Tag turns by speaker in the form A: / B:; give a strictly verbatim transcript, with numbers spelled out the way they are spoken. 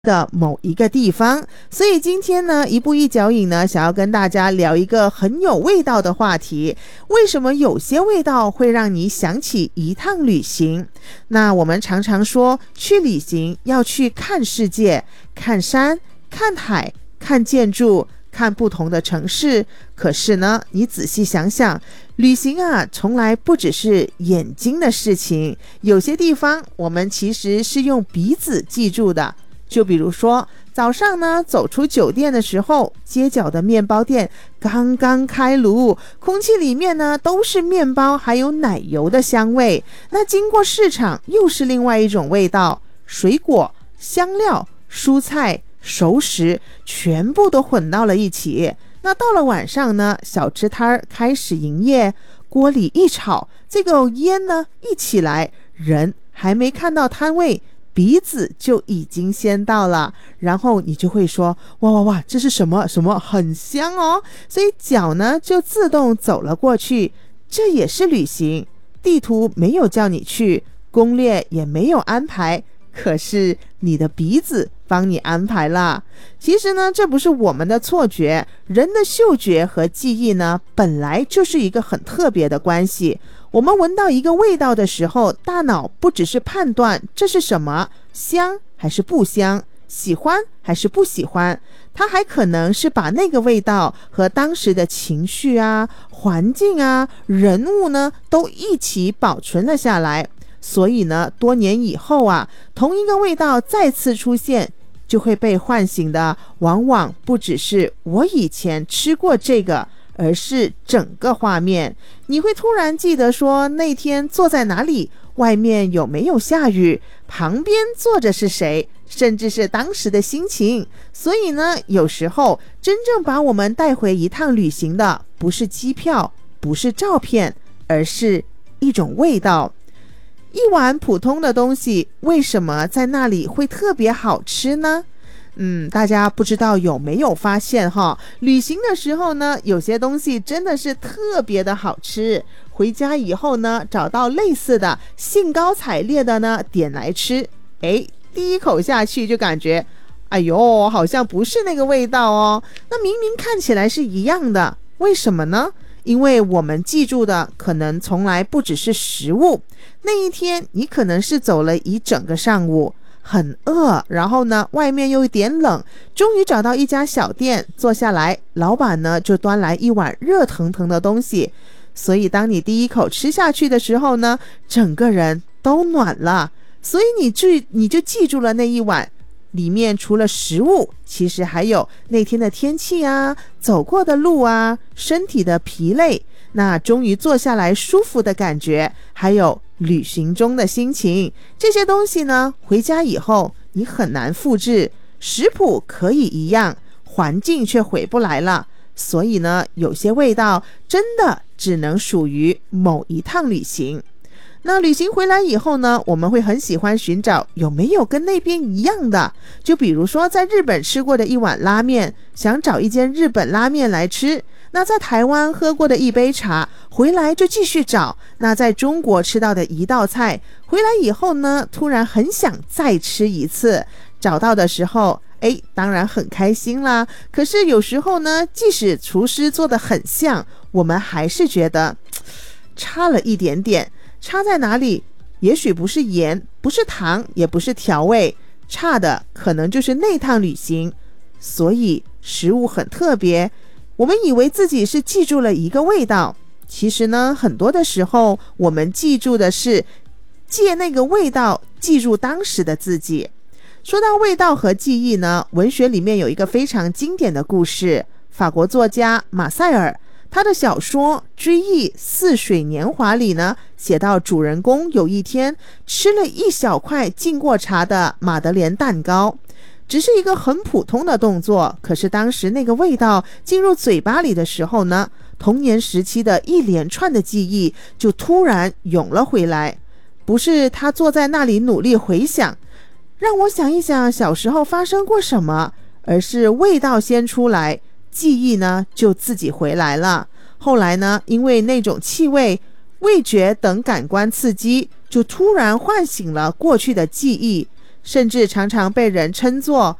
A: 的某一个地方。所以今天呢，一步一脚印呢，想要跟大家聊一个很有味道的话题。为什么有些味道会让你想起一趟旅行？那我们常常说去旅行要去看世界，看山，看海，看建筑，看不同的城市。可是呢，你仔细想想，旅行啊，从来不只是眼睛的事情。有些地方我们其实是用鼻子记住的。就比如说早上呢，走出酒店的时候，街角的面包店刚刚开炉，空气里面呢都是面包还有奶油的香味。那经过市场又是另外一种味道，水果、香料、蔬菜、熟食全部都混到了一起。那到了晚上呢，小吃摊开始营业，锅里一炒，这个烟呢一起来，人还没看到摊位，鼻子就已经先到了，然后你就会说哇哇哇，这是什么什么，很香哦，所以脚呢就自动走了过去。这也是旅行，地图没有叫你去，攻略也没有安排，可是你的鼻子帮你安排了。其实呢，这不是我们的错觉，人的嗅觉和记忆呢本来就是一个很特别的关系。我们闻到一个味道的时候，大脑不只是判断这是什么，香还是不香，喜欢还是不喜欢，它还可能是把那个味道和当时的情绪啊、环境啊、人物呢都一起保存了下来。所以呢，多年以后啊，同一个味道再次出现，就会被唤醒的往往不只是我以前吃过这个，而是整个画面。你会突然记得说那天坐在哪里，外面有没有下雨，旁边坐着是谁，甚至是当时的心情。所以呢，有时候真正把我们带回一趟旅行的不是机票，不是照片，而是一种味道。一碗普通的东西为什么在那里会特别好吃呢？嗯，大家不知道有没有发现哈，旅行的时候呢，有些东西真的是特别的好吃。回家以后呢，找到类似的，兴高采烈的呢点来吃，诶，第一口下去就感觉哎呦，好像不是那个味道哦。那明明看起来是一样的，为什么呢？因为我们记住的可能从来不只是食物。那一天你可能是走了一整个上午，很饿，然后呢外面又有点冷，终于找到一家小店坐下来，老板呢就端来一碗热腾腾的东西。所以当你第一口吃下去的时候呢，整个人都暖了。所以你就你就记住了那一碗，里面除了食物，其实还有那天的天气啊，走过的路啊，身体的疲累，那终于坐下来舒服的感觉，还有旅行中的心情。这些东西呢，回家以后你很难复制，食谱可以一样，环境却回不来了。所以呢，有些味道真的只能属于某一趟旅行。那旅行回来以后呢，我们会很喜欢寻找有没有跟那边一样的。就比如说在日本吃过的一碗拉面，想找一间日本拉面来吃。那在台湾喝过的一杯茶，回来就继续找。那在中国吃到的一道菜，回来以后呢，突然很想再吃一次。找到的时候，哎，当然很开心啦。可是有时候呢，即使厨师做得很像，我们还是觉得差了一点点。差在哪里？也许不是盐，不是糖，也不是调味，差的可能就是那趟旅行。所以食物很特别，我们以为自己是记住了一个味道，其实呢，很多的时候我们记住的是借那个味道记住当时的自己。说到味道和记忆呢，文学里面有一个非常经典的故事，法国作家马塞尔他的小说《追忆似水年华》里呢，写到主人公有一天吃了一小块浸过茶的马德莲蛋糕，只是一个很普通的动作，可是当时那个味道进入嘴巴里的时候呢，童年时期的一连串的记忆就突然涌了回来。不是他坐在那里努力回想，让我想一想小时候发生过什么，而是味道先出来，记忆呢就自己回来了。后来呢，因为那种气味、味觉等感官刺激，就突然唤醒了过去的记忆。 甚至常常被人称作